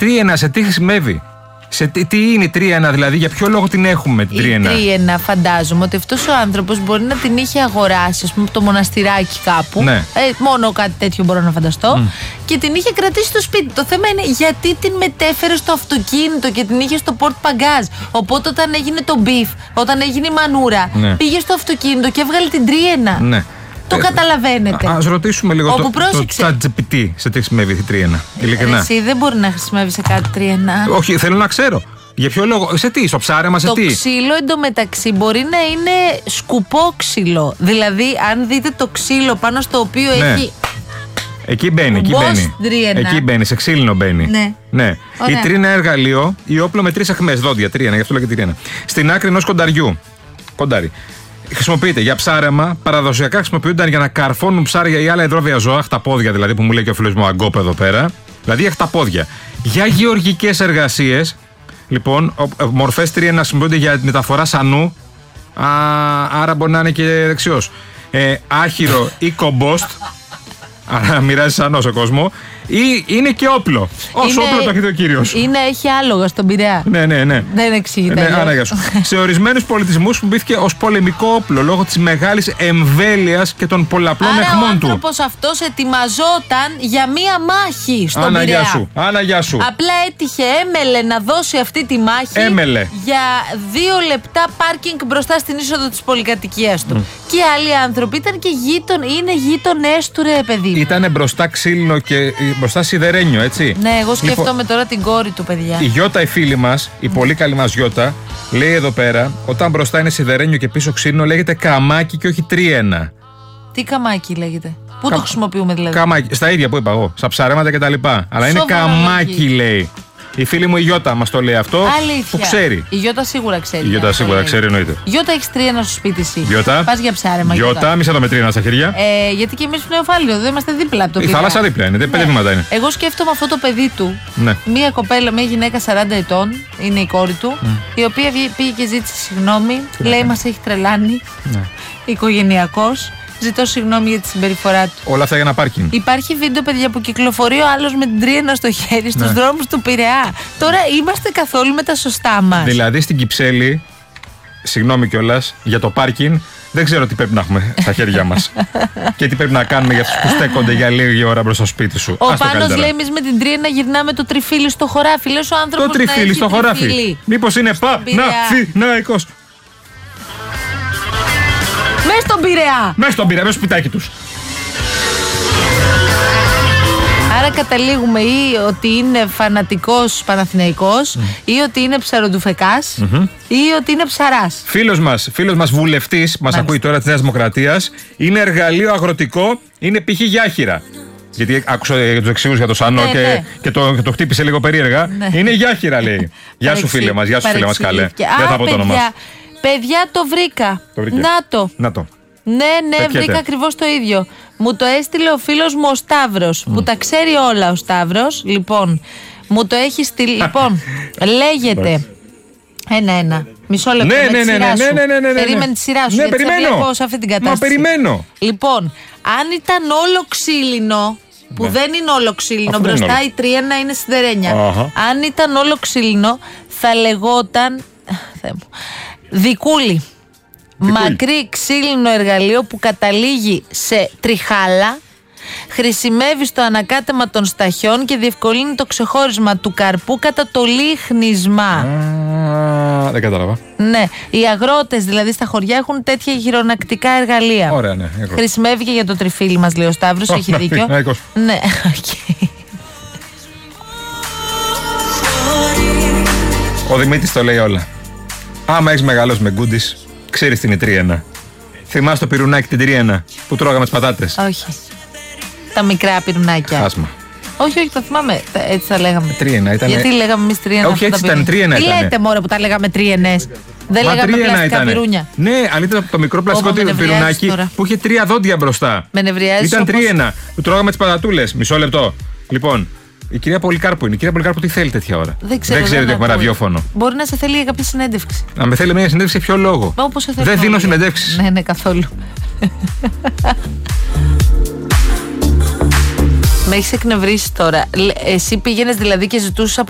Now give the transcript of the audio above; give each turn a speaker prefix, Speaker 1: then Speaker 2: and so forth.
Speaker 1: τρίενα σε τι χρησιμεύει? Τι είναι η τρίενα, δηλαδή, για ποιο λόγο την έχουμε την τρίενα?
Speaker 2: Η τρίενα, φαντάζομαι ότι αυτός ο άνθρωπος μπορεί να την είχε αγοράσει, ας πούμε, από το μοναστηράκι κάπου.
Speaker 1: Ναι.
Speaker 2: Μόνο κάτι τέτοιο μπορώ να φανταστώ. Και την είχε κρατήσει στο σπίτι. Το θέμα είναι γιατί την μετέφερε στο αυτοκίνητο και την είχε στο πορτ παγκάζ. Οπότε όταν έγινε το μπιφ, όταν έγινε η μανούρα, ναι, πήγε στο αυτοκίνητο και έβγαλε την τρίενα. Ναι. Το καταλαβαίνετε.
Speaker 1: Ας ρωτήσουμε λίγο το ChatGPT σε τι χρησιμεύει η τρίενα. Ειλικρινά.
Speaker 2: Εσύ δεν μπορεί να χρησιμεύει σε κάτι τρίενα.
Speaker 1: Όχι, θέλω να ξέρω. Για ποιο λόγο, σε τι, στο ψάρεμα, σε τι?
Speaker 2: Το ξύλο εντωμεταξύ μπορεί να είναι σκουπό ξύλο. Δηλαδή, αν δείτε το ξύλο πάνω στο οποίο έχει.
Speaker 1: Εκεί μπαίνει, εκεί μπαίνει, σε ξύλινο μπαίνει. Ναι. Η τρίνα εργαλείο ή όπλο με 3 αιχμές, δόντια, τρίνα, γι' αυτό λέγεται τρίνα. Στην άκρη ενός κονταριού. Κοντάρι. Χρησιμοποιείται για ψάρεμα, παραδοσιακά χρησιμοποιούνταν για να καρφώνουν ψάρια ή άλλα εδρόβια ζώα, χταπόδια δηλαδή, που μου λέει και ο φίλος μου Αγκόπ εδώ πέρα. Δηλαδή για χταπόδια. Για γεωργικές εργασίες, λοιπόν, μορφές τρίενα χρησιμοποιούνται για μεταφορά σανού. Άρα μπορεί να είναι και δεξιός. Άχυρο ή κομπόστ. Άρα μοιράζει σανό ο κόσμο. Ή είναι και όπλο. Όσο όπλο το έχετε ο κύριος.
Speaker 2: Έχει άλογα στον Πειραιά.
Speaker 1: Ναι.
Speaker 2: Δεν εξηγείται.
Speaker 1: Άρα γεια σου. Σε ορισμένους πολιτισμούς χρησιμοποιήθηκε ως πολεμικό όπλο λόγω της μεγάλης εμβέλειας και των πολλαπλών εχμών του.
Speaker 2: Ο άνθρωπος αυτός ετοιμαζόταν για μία μάχη στον Πειραιά.
Speaker 1: Άνα γεια σου.
Speaker 2: Απλά έτυχε, έμελε να δώσει αυτή τη μάχη για 2 λεπτά πάρκινγκ μπροστά στην είσοδο της πολυκατοικίας του. Και άλλοι άνθρωποι ήταν και είναι γείτονές του, ρε παιδί.
Speaker 1: Ήτανε μπροστά ξύλινο και μπροστά σιδερένιο, έτσι.
Speaker 2: Ναι, εγώ σκέφτομαι τώρα την κόρη του, παιδιά.
Speaker 1: Η Γιώτα, η φίλη μας, η πολύ καλή μας Γιώτα, λέει εδώ πέρα, όταν μπροστά είναι σιδερένιο και πίσω ξύλινο, λέγεται καμάκι και όχι τρίενα.
Speaker 2: Τι καμάκι λέγεται? Πού το χρησιμοποιούμε δηλαδή?
Speaker 1: Καμάκι, στα ίδια που είπα εγώ, στα ψαρέματα κτλ. Αλλά είναι καμάκι, λέει. Η φίλη μου η Γιώτα μας το λέει αυτό.
Speaker 2: Αλήθεια.
Speaker 1: Που ξέρει.
Speaker 2: Η Γιώτα σίγουρα ξέρει.
Speaker 1: Η Γιώτα σίγουρα ξέρει, εννοείται.
Speaker 2: Γιώτα, έχεις τρίενα στο σπίτι εσύ?
Speaker 1: Γιώτα.
Speaker 2: Πας για ψάρεμα.
Speaker 1: Γιώτα, μη σε δω με τρίενα στα χέρια.
Speaker 2: Γιατί και εμείς στο Νεοφάλιρο δεν είμαστε δίπλα από το Πειραιά.
Speaker 1: Η θάλασσα δίπλα είναι, 5 βήματα είναι.
Speaker 2: Εγώ σκέφτομαι αυτό το παιδί του. Ναι. Μία κοπέλα, μια γυναίκα 40 ετών, είναι η κόρη του, η οποία πήγε και ζήτησε συγγνώμη. Λέει, μας έχει τρελάνει. Οικογενειακός. Ζητώ συγγνώμη για τη συμπεριφορά του.
Speaker 1: Όλα αυτά για ένα πάρκινγκ.
Speaker 2: Υπάρχει βίντεο, παιδιά, που κυκλοφορεί ο άλλος με την τρίενα στο χέρι στους δρόμους του Πειραιά. Τώρα είμαστε καθόλου με τα σωστά μας.
Speaker 1: Δηλαδή στην Κυψέλη, συγγνώμη κιόλας, για το πάρκινγκ, δεν ξέρω τι πρέπει να έχουμε στα χέρια μας. Και τι πρέπει να κάνουμε για αυτούς που στέκονται για λίγη ώρα μπροστά στο σπίτι σου.
Speaker 2: Ο Πάνος λέει, εμείς με την τρίενα γυρνάμε το τριφύλι στο χωράφι. Λες ο άνθρωπος
Speaker 1: το τριφύλι στο χωράφι. Μήπως είναι Παναθηναϊκός?
Speaker 2: Μέσα στον Πειραιά.
Speaker 1: Μέσα στον Πειραιά, μέσα στο σπιτάκι τους.
Speaker 2: Άρα καταλήγουμε ή ότι είναι φανατικός Παναθηναϊκός ή ότι είναι ψαροντουφεκάς ή ότι είναι ψαράς.
Speaker 1: Φίλος μας βουλευτής, μας ακούει τώρα της Νέας Δημοκρατίας, είναι εργαλείο αγροτικό, είναι π.χ. γιάχυρα. Γιατί άκουσα για τους εξηγούς για το σανό και το χτύπησε λίγο περίεργα. Είναι γιάχυρα, λέει. Γεια σου φίλε μας, καλέ. Δεν θα πω το όνομά σου.
Speaker 2: Παιδιά, το βρήκα.
Speaker 1: Να το.
Speaker 2: Ναι, βρήκα ακριβώς το ίδιο. Μου το έστειλε ο φίλος μου ο Σταύρος, που τα ξέρει όλα ο Σταύρος. Λοιπόν, μου το έχει στείλει. Λοιπόν, λέγεται. Ένα. Μισό λεπτό. Περίμενε τη σειρά σου. Γιατί θα βλέπω σε αυτή την κατάσταση.
Speaker 1: Περιμένω.
Speaker 2: Λοιπόν, αν ήταν όλο ξύλινο, που δεν είναι όλο ξύλινο, μπροστά η τρίενα είναι σιδερένια. Αν ήταν όλο ξύλινο, θα λεγόταν. Δικούλη. Μακρύ ξύλινο εργαλείο που καταλήγει σε τριχάλα, χρησιμεύει στο ανακάτεμα των σταχιών και διευκολύνει το ξεχώρισμα του καρπού κατά το λίχνισμα.
Speaker 1: Δεν κατάλαβα.
Speaker 2: Ναι, οι αγρότες δηλαδή στα χωριά έχουν τέτοια χειρονακτικά εργαλεία.
Speaker 1: Ωραία, ναι.
Speaker 2: Χρησιμεύει και για το τριφύλι μας, λέει ο Σταύρος, έχει δίκιο. Ναι,
Speaker 1: Ο Δημήτρης το λέει όλα. Άμα έχεις μεγαλώσει με γκούντις, ξέρεις την τρίενα. Θυμάσαι το πυρουνάκι την τρίενα που τρώγαμε τις πατάτες?
Speaker 2: Όχι. Τα μικρά πυρουνάκια.
Speaker 1: Χάσμα.
Speaker 2: Όχι, το θυμάμαι. Έτσι τα λέγαμε.
Speaker 1: Τρίενα ήταν.
Speaker 2: Γιατί λέγαμε εμείς τρίενα?
Speaker 1: Όχι, έτσι ήταν. Τρίενα ήταν.
Speaker 2: Τι λέτε, μωρέ, που τα λέγαμε τρίενες? Δεν λέγαμε πλαστικά πυρούνια.
Speaker 1: Ναι, αλλά ήταν το μικρό πλαστικό πυρουνάκι που είχε 3 δόντια μπροστά.
Speaker 2: Με νευριάζει.
Speaker 1: Ήταν τρίενα που τρώγαμε τις πατατούλες. Μισό λεπτό. Λοιπόν, η κυρία Πολυκάρπου είναι. Η κυρία Πολυκάρπου τι θέλει τέτοια ώρα?
Speaker 2: Δεν ξέρω
Speaker 1: ότι έχουμε ραδιόφωνο. Μπορεί
Speaker 2: να σε θέλει για κάποια συνέντευξη.
Speaker 1: Να με θέλει μια συνέντευξη, για ποιο λόγο? Δεν δίνω συνεντεύξεις.
Speaker 2: Ναι, καθόλου. Με έχεις εκνευρίσει τώρα. Εσύ πήγαινες δηλαδή και ζητούσες από